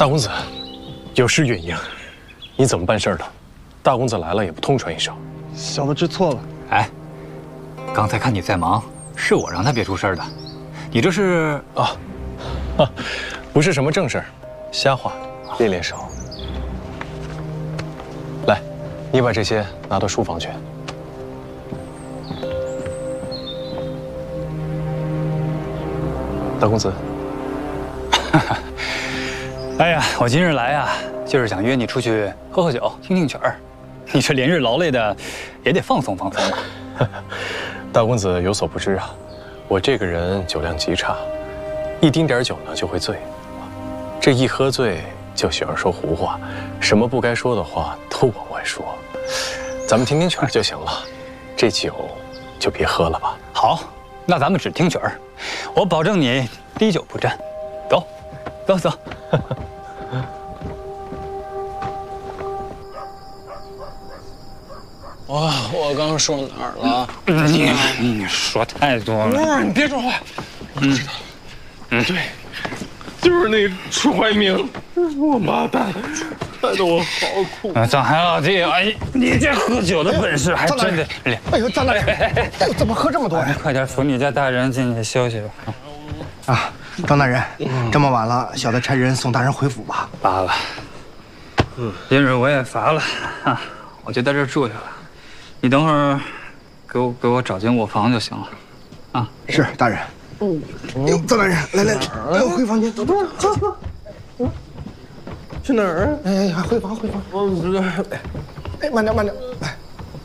大公子，有失远迎，你怎么办事的？大公子来了也不通传一声。 小的知错了。 哎，刚才看你在忙，是我让他别出事的。你这是啊，不是什么正事儿，瞎话，练练手。来，你把这些拿到书房去。大公子， 哎呀，我今日来呀，就是想约你出去喝喝酒、听听曲儿。你这连日劳累的，也得放松放松嘛。 大公子有所不知啊，我这个人酒量极差，一丁点酒呢就会醉，这一喝醉就喜欢说胡话，什么不该说的话都往外说。咱们听听曲儿就行了，这酒就别喝了吧。 好，那咱们只听曲儿，我保证你滴酒不沾。走，走走。 我刚刚说哪儿了？ 你说太多了。 你别说话。对，就是那楚怀明，我妈蛋，害得我好苦。 张海老弟，哎，你这喝酒的本事还真的练。 哎呦，张大人，怎么喝这么多呀？ 快点扶你家大人进去休息吧。 啊，张大人，这么晚了，小的差人送大人回府吧。 罢了。今日我也乏了啊，我就在这儿住下了。你等会儿给我找间卧房就行了。啊， 是大人。张大人，来，回房间，走。 去哪儿啊？ 哎，回房。 我不知道。 哎，慢点，来。